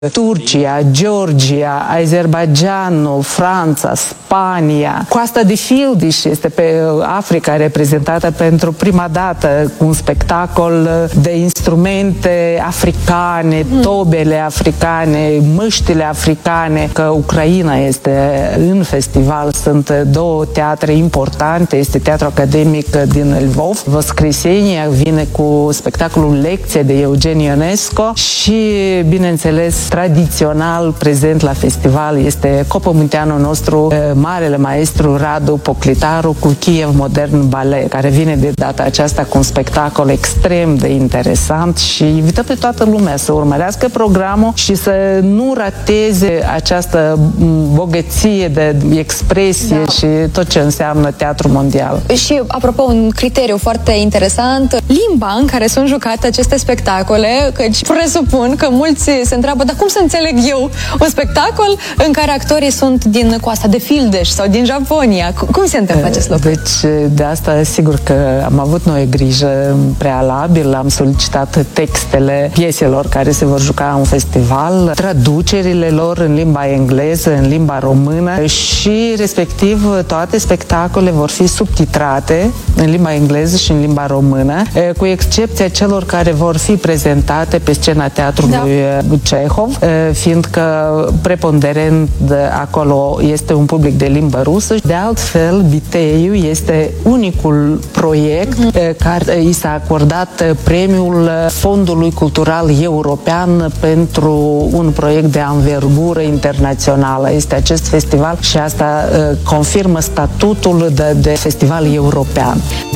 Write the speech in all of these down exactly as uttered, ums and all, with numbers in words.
Turcia, Georgia, Azerbaijanul, Franța, Spania. Coasta de Fildiș este pe Africa reprezentată pentru prima dată cu un spectacol de instrumente africane, tobele africane, măștile africane, că Ucraina este în festival. Sunt două teatre importante, este Teatrul Academic din Lvov. Voscresenia vine cu spectacolul Lecție de Eugen Ionesco și, bineînțeles, tradițional prezent la festival este copământeanul nostru, marele maestru Radu Poclitaru cu Kiev Modern Ballet, care vine de data aceasta cu un spectacol extrem de interesant și invită pe toată lumea să urmărească programul și să nu rateze această bogăție de expresie, da, și tot ce înseamnă teatru mondial. Și, apropo, un criteriu foarte interesant, limba în care sunt jucate aceste spectacole, căci presupun că mulți se întreabă, dar cum să înțeleg eu un spectacol în care actorii sunt din Coasta de Fildeș sau din Japonia? Cum se întâmplă acest lucru? Deci, de asta, sigur că am avut noi grijă în prealabil, am solicitat textele pieselor care se vor juca în festival, traducerile lor în limba engleză, în limba română și, respectiv, toate spectacolele vor fi subtitrate în limba engleză și în limba română, cu excepția celor care vor fi prezentate pe scena teatrului, da, Cehov, fiindcă preponderent acolo este un public de limbă rusă. De altfel, Biteiu este unicul proiect mm-hmm. care i s-a acordat premiul Fondului Cultural European pentru un proiect de anvergură internațională. Este acest festival și asta uh, confirmă statutul de, de festival european.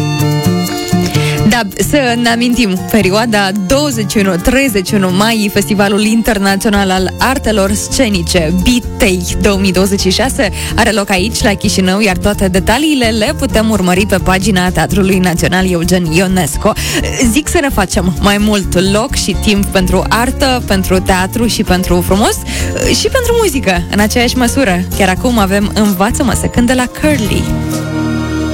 Da, să ne amintim, perioada douăzeci și unu treizeci și unu mai, Festivalul Internațional al Artelor Scenice Bitei două mii douăzeci și șase are loc aici, la Chișinău, iar toate detaliile le putem urmări pe pagina Teatrului Național Eugen Ionesco. Zic să ne facem mai mult loc și timp pentru artă, pentru teatru și pentru frumos și pentru muzică, în aceeași măsură. Chiar acum avem Învață-mă să cânt de la Curly.